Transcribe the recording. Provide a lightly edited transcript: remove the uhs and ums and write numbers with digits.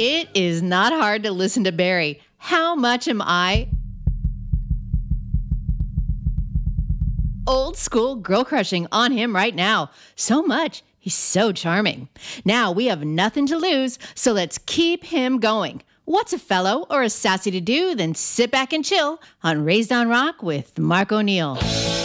It is not hard to listen to Barry. How much am I old school girl crushing on him right now? So much. He's so charming. Now we have nothing to lose, so let's keep him going. What's a fellow or a sassy to do than sit back and chill on Raised on Rock with Mark O'Neill.